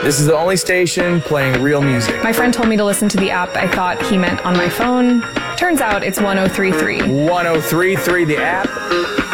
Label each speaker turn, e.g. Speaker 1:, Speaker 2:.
Speaker 1: This is the only station playing real music.
Speaker 2: My friend told me to listen to the app. I thought he meant on my phone. Turns out it's 1033.
Speaker 1: 1033, the app.